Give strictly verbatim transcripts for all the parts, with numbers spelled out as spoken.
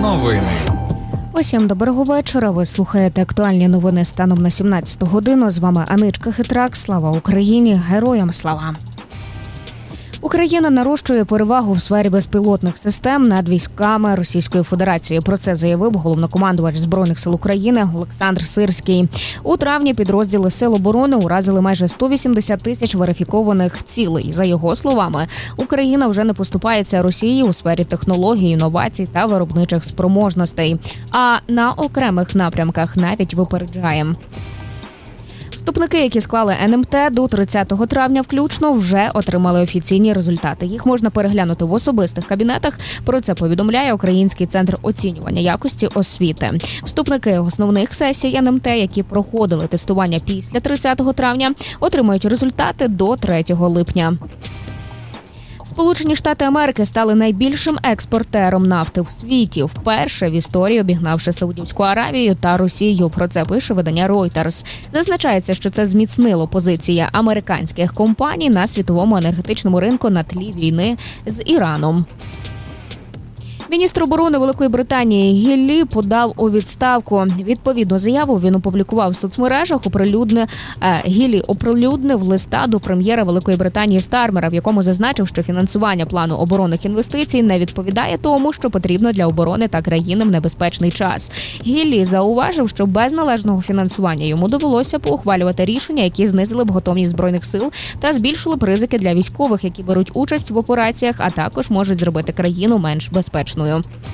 Новини. Усім доброго вечора. Ви слухаєте актуальні новини станом на сімнадцяту годину. З вами Аничка Хитрак. Слава Україні! Героям слава! Україна нарощує перевагу в сфері безпілотних систем над військами Російської Федерації. Про це заявив головнокомандувач Збройних сил України Олександр Сирський. У травні підрозділи Сил оборони уразили майже сто вісімдесят тисяч верифікованих цілей. За його словами, Україна вже не поступається Росії у сфері технологій, інновацій та виробничих спроможностей, а на окремих напрямках навіть випереджає. Вступники, які склали ен ем те до тридцятого травня включно, вже отримали офіційні результати. Їх можна переглянути в особистих кабінетах. Про це повідомляє Український центр оцінювання якості освіти. Вступники основних сесій ен ем те, які проходили тестування після тридцятого травня, отримають результати до третього липня. Сполучені Штати Америки стали найбільшим експортером нафти в світі, вперше в історії обігнавши Саудівську Аравію та Росію. Про це пише видання Reuters. Зазначається, що це зміцнило позиції американських компаній на світовому енергетичному ринку на тлі війни з Іраном. Міністр оборони Великої Британії Гіллі подав у відставку. Відповідну заяву він опублікував в соцмережах. Оприлюднив Гіллі оприлюднив листа до прем'єра Великої Британії Стармера, в якому зазначив, що фінансування плану оборонних інвестицій не відповідає тому, що потрібно для оборони та країни в небезпечний час. Гіллі зауважив, що без належного фінансування йому довелося б ухвалювати рішення, які знизили б готовність збройних сил та збільшили б ризики для військових, які беруть участь в операціях, а також можуть зробити країну менш безпечною.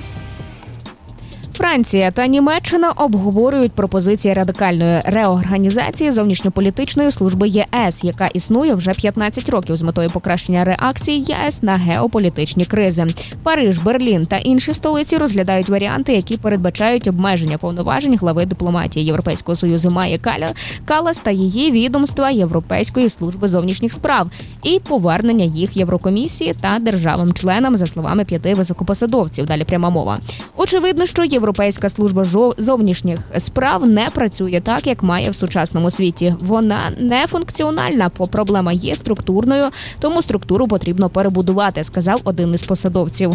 Франція та Німеччина обговорюють пропозиції радикальної реорганізації зовнішньополітичної служби є ес, яка існує вже п'ятнадцять років з метою покращення реакції є ес на геополітичні кризи. Париж, Берлін та інші столиці розглядають варіанти, які передбачають обмеження повноважень глави дипломатії Європейського Союзу Маї Каллас та її відомства Європейської служби зовнішніх справ і повернення їх Єврокомісії та державам-членам, за словами п'яти високопосадовців. Далі пряма мова. Очевидно, що Європейська служба зовнішніх справ не працює так, як має в сучасному світі. Вона не функціональна, бо проблема є структурною, тому структуру потрібно перебудувати, сказав один із посадовців.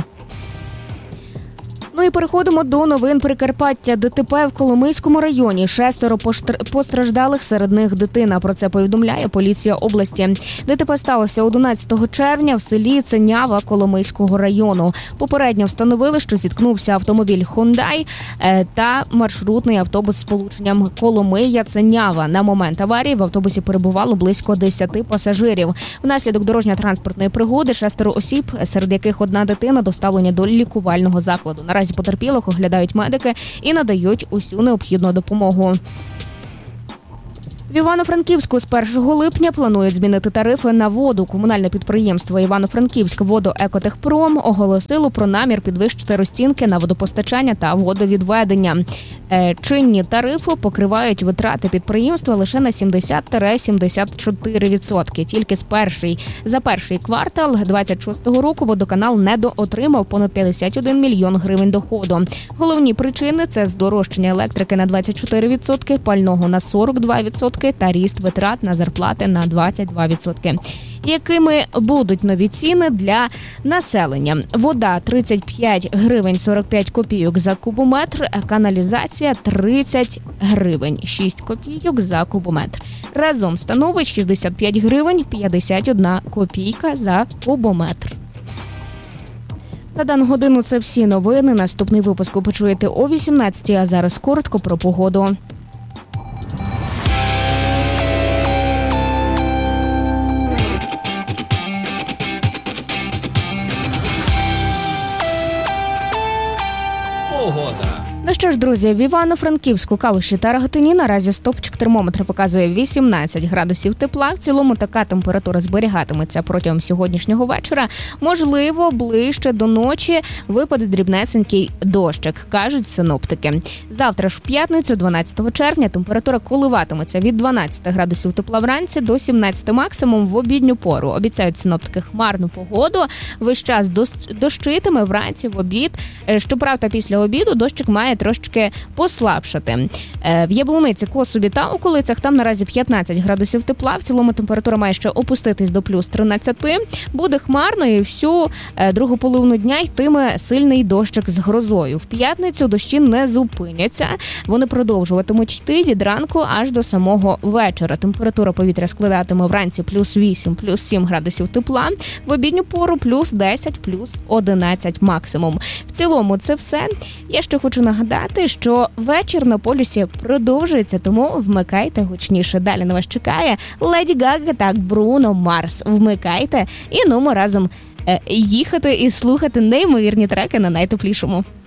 Ну і переходимо до новин Прикарпаття. ДТП в Коломийському районі. Шестеро постраждалих, серед них дитина. Про це повідомляє поліція області. ДТП сталося одинадцятого червня в селі Ценява Коломийського району. Попередньо встановили, що зіткнувся автомобіль Hyundai та маршрутний автобус з сполученням Коломия-Ценява. На момент аварії в автобусі перебувало близько десяти пасажирів. Внаслідок дорожньо-транспортної пригоди шестеро осіб, серед яких одна дитина, доставлені до лікувального закладу. Наразі потерпілих оглядають медики і надають усю необхідну допомогу. В Івано-Франківську з першого липня планують змінити тарифи на воду. Комунальне підприємство «Івано-Франківськводоекотехпром» оголосило про намір підвищити розцінки на водопостачання та водовідведення. Чинні тарифи покривають витрати підприємства лише на сімдесят - сімдесят чотири відсотки. Тільки з перший, за перший квартал двадцять шостого року водоканал недоотримав понад п'ятдесят один мільйон гривень доходу. Головні причини – це здорожчання електрики на двадцять чотири відсотки, пального на сорок два відсотки та ріст витрат на зарплати на двадцять два відсотки. Якими будуть нові ціни для населення? Вода – тридцять п'ять гривень сорок п'ять копійок за кубометр, каналізація – тридцять гривень шість копійок за кубометр. Разом становить шістдесят п'ять гривень п'ятдесят одна копійка за кубометр. На дану годину це всі новини. Наступний випуск ви почуєте о вісімнадцятій, а зараз коротко про погоду. Ну що ж, друзі, в Івано-Франківську, Калуші та Рогатині наразі стопчик термометра показує вісімнадцять градусів тепла. В цілому така температура зберігатиметься протягом сьогоднішнього вечора. Можливо, ближче до ночі випаде дрібнесенький дощик, кажуть синоптики. Завтра ж в п'ятницю, дванадцятого червня, температура коливатиметься від дванадцяти градусів тепла вранці до сімнадцяти максимум в обідню пору. Обіцяють синоптики хмарну погоду. Весь час дощитиме вранці, в обід. Щоправда, після обіду дощик має трошечки послабшати. В Яблуниці, Косові та околицях там наразі п'ятнадцять градусів тепла. В цілому температура має ще опуститись до плюс тринадцять. Буде хмарно і всю другу половину дня йтиме сильний дощик з грозою. В п'ятницю дощі не зупиняться. Вони продовжуватимуть йти від ранку аж до самого вечора. Температура повітря складатиме вранці плюс вісім, плюс сім градусів тепла. В обідню пору плюс десять, плюс одинадцять максимум. В цілому це все. Я ще хочу нагадати, що вечір на полюсі продовжується, тому вмикайте гучніше. Далі на вас чекає Леді Гага та Бруно Марс. Вмикайте і ну ми разом е, їхати і слухати неймовірні треки на найтеплішому.